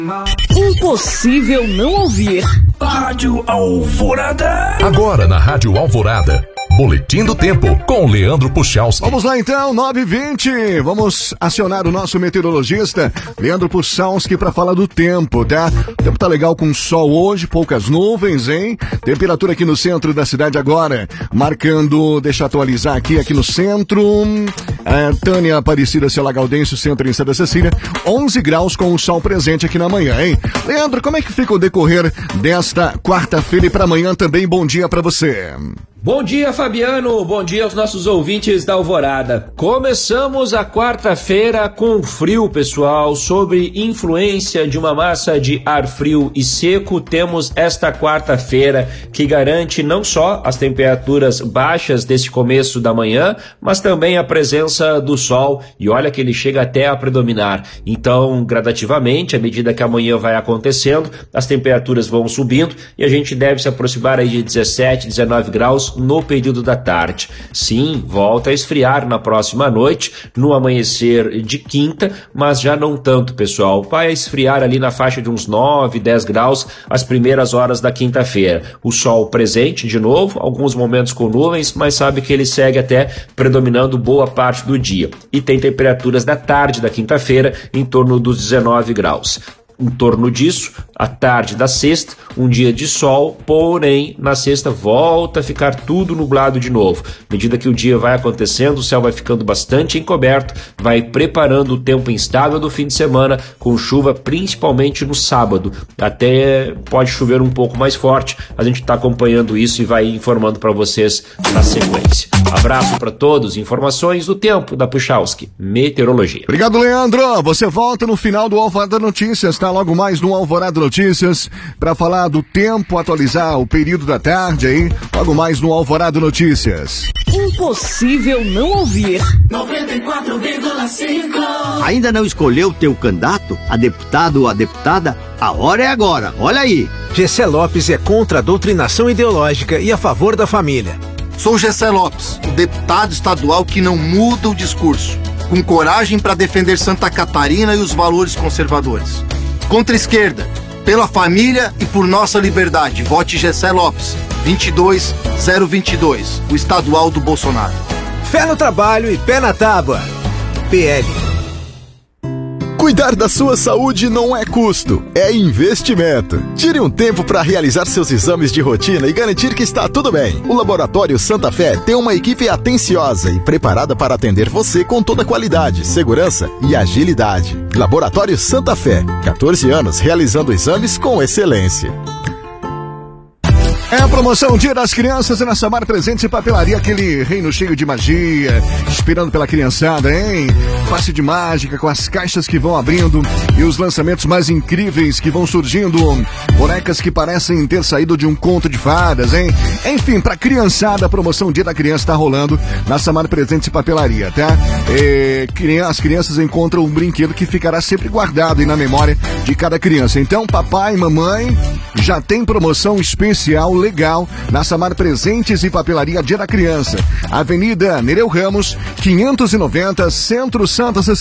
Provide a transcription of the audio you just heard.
Impossível não ouvir. Rádio Alvorada. Agora na Rádio Alvorada, Boletim do Tempo com Leandro Puchalski. Vamos lá então, 9h20. Vamos acionar o nosso meteorologista, Leandro Puchalski, para falar do tempo, tá? O tempo tá legal com sol hoje, poucas nuvens, hein? Temperatura aqui no centro da cidade agora, marcando, deixa eu atualizar aqui no centro, Tânia Aparecida, Ciela Gaudêncio, centro em Santa Cecília, 11 graus com o sol presente aqui na manhã, hein? Leandro, como é que fica o decorrer desta quarta-feira e para amanhã também? Bom dia para você. Bom dia, Fabiano. Bom dia aos nossos ouvintes da Alvorada. Começamos a quarta-feira com frio, pessoal. Sob influência de uma massa de ar frio e seco, temos esta quarta-feira que garante não só as temperaturas baixas desse começo da manhã, mas também a presença do sol. E olha que ele chega até a predominar. Então, gradativamente, à medida que a manhã vai acontecendo, as temperaturas vão subindo e a gente deve se aproximar aí de 17, 19 graus no período da tarde. Sim, volta a esfriar na próxima noite, no amanhecer de quinta, mas já não tanto, pessoal. Vai esfriar ali na faixa de uns 9, 10 graus as primeiras horas da quinta-feira. O sol presente de novo, alguns momentos com nuvens, mas sabe que ele segue até predominando boa parte do dia. E tem temperaturas da tarde da quinta-feira em torno dos 19 graus. Em torno disso, à tarde da sexta, um dia de sol, porém, na sexta volta a ficar tudo nublado de novo. À medida que o dia vai acontecendo, o céu vai ficando bastante encoberto, vai preparando o tempo instável do fim de semana, com chuva principalmente no sábado. Até pode chover um pouco mais forte, a gente está acompanhando isso e vai informando para vocês na sequência. Abraço para todos, informações do tempo da Puchalski, Meteorologia. Obrigado, Leandro. Você volta no final do Alvorada Notícias, tá? Logo mais no Alvorada Notícias, para falar do tempo, atualizar o período da tarde aí, logo mais no Alvorada Notícias. Impossível não ouvir. 94,5. Ainda não escolheu teu candidato, a deputado ou a deputada? A hora é agora, olha aí. Gessé Lopes é contra a doutrinação ideológica e a favor da família. Sou Gessé Lopes, o deputado estadual que não muda o discurso, com coragem para defender Santa Catarina e os valores conservadores. Contra a esquerda, pela família e por nossa liberdade. Vote Gessé Lopes, 22022, o estadual do Bolsonaro. Fé no trabalho e pé na tábua. PL. Cuidar da sua saúde não é custo, é investimento. Tire um tempo para realizar seus exames de rotina e garantir que está tudo bem. O Laboratório Santa Fé tem uma equipe atenciosa e preparada para atender você com toda qualidade, segurança e agilidade. Laboratório Santa Fé, 14 anos realizando exames com excelência. É a promoção Dia das Crianças na Samar Presentes e Papelaria, aquele reino cheio de magia, esperando pela criançada, hein? Passe de mágica com as caixas que vão abrindo e os lançamentos mais incríveis que vão surgindo. Bonecas que parecem ter saído de um conto de fadas, hein? Enfim, pra criançada, a promoção Dia da Criança tá rolando na Samar Presentes e Papelaria, tá? As crianças encontram um brinquedo que ficará sempre guardado aí na memória de cada criança. Então, papai e mamãe, já tem promoção especial legal na Samar Presentes e Papelaria Dia da Criança. Avenida Nereu Ramos, 590, Centro Santa Cecília.